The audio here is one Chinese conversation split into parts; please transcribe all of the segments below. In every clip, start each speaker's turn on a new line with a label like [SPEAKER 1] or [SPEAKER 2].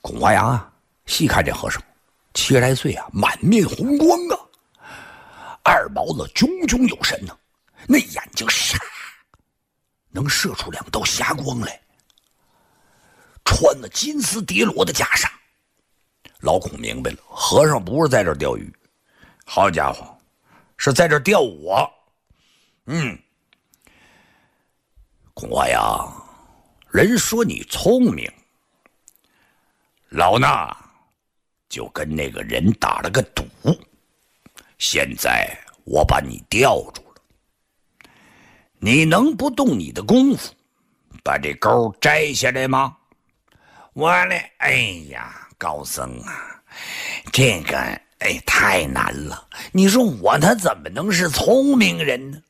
[SPEAKER 1] 孔华阳啊，细看这和尚，70来岁啊，满面红光啊，二毛子炯炯有神呢，那眼睛傻，能射出2道霞光来。穿了金丝叠罗的袈裟，老孔明白了，和尚不是在这儿钓鱼，好家伙，是在这儿钓我。孔华阳，人说你聪明，老衲就跟那个人打了个赌，现在我把你钓住了，你能不动你的功夫把这钩摘下来吗？我呢，哎呀，高僧啊，这个太难了，你说我他怎么能是聪明人呢？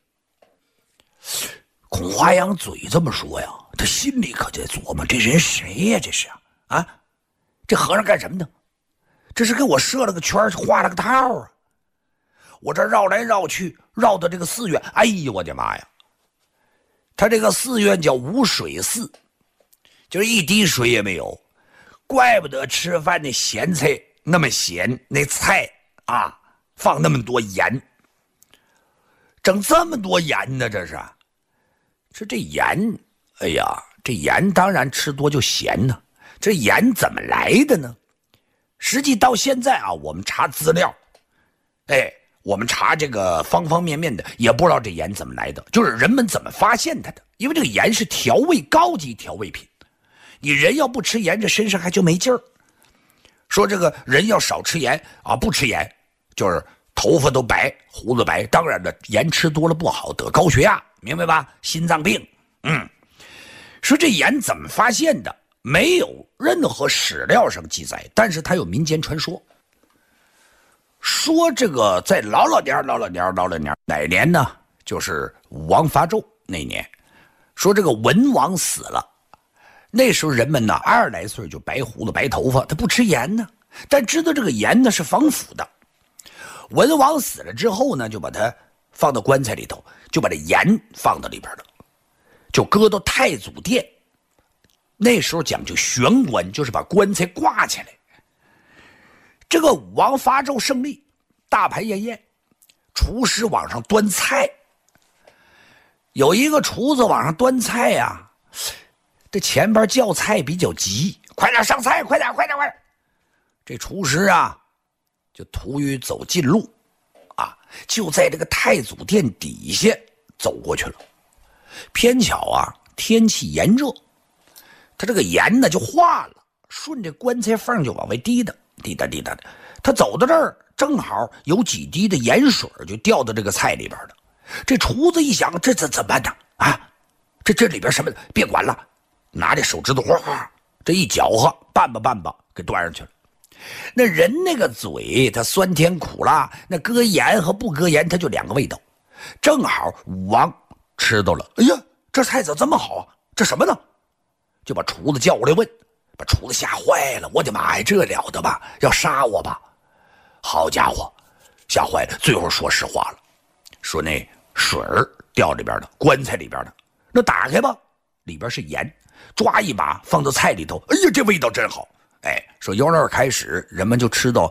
[SPEAKER 1] 孔华阳嘴这么说呀，他心里可在琢磨，这人谁呀？这是啊，这和尚干什么呢？这是给我设了个圈，画了个套啊！我这绕来绕去，绕到这个寺院，哎呦我的妈呀！他这个寺院叫无水寺，就是一滴水也没有，怪不得吃饭那咸菜那么咸，那菜啊放那么多盐，整这么多盐呢？这盐，哎呀，这盐当然吃多就咸呢。这盐怎么来的呢？实际到现在啊，我们查资料，我们查这个方方面面的，也不知道这盐怎么来的，就是人们怎么发现它的。因为这个盐是调味高级调味品，你人要不吃盐，这身上还就没劲儿。说这个人要少吃盐啊，不吃盐就是头发都白，胡子白。当然了，盐吃多了不好，得高血压，明白吧？心脏病。说这盐怎么发现的？没有任何史料上记载，但是它有民间传说。说这个在老年哪年呢？就是武王伐纣那年。说这个文王死了，那时候人们呢20来岁就白胡子白头发，他不吃盐呢，但知道这个盐呢是防腐的。文王死了之后呢，就把它放到棺材里头，就把这盐放到里边了，就搁到太祖殿。那时候讲究悬棺，就是把棺材挂起来。这个武王伐纣胜利，大排宴宴，厨师往上端菜。有一个厨子往上端菜呀，这前边叫菜比较急，快点上菜，快点！这厨师啊，就途于走近路啊，就在这个太祖殿底下走过去了。偏巧啊，天气炎热，他这个盐呢就化了，顺着棺材缝就往外滴答的。他走到这儿，正好有几滴的盐水就掉到这个菜里边了。这厨子一想，这怎么办呢？啊，这里边什么？别管了，拿这手指头哗，这一搅和，拌吧，给端上去了。那人那个嘴，它酸甜苦辣，那搁盐和不搁盐，它就2个味道。正好武王吃到了，哎呀，这菜怎么这么好啊？这什么呢？就把厨子叫过来问，把厨子吓坏了。我的妈呀，这了得吧？要杀我吧？好家伙，吓坏了。最后说实话了，说那水儿掉里边的，棺材里边的，那打开吧，里边是盐，抓一把放到菜里头，哎呀，这味道真好。说由那儿开始人们就知道，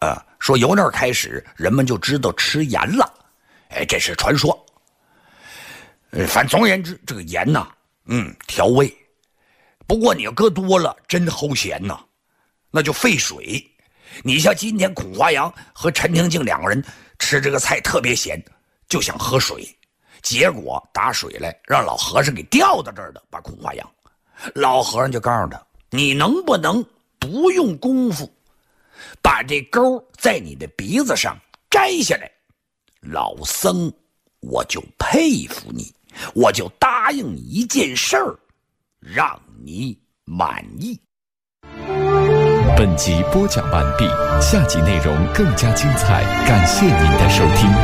[SPEAKER 1] 吃盐了。这是传说。反正总而言之，这个盐呐，调味。不过你要搁多了，真齁咸呐，那就费水。你像今天孔华阳和陈廷敬2个人吃这个菜特别咸，就想喝水，结果打水来，让老和尚给吊到这儿的，把孔华阳。老和尚就告诉他，你能不能不用功夫把这钩在你的鼻子上摘下来，老僧我就佩服你，我就答应你一件事儿，让你满意。
[SPEAKER 2] 本集播讲完毕，下集内容更加精彩，感谢您的收听。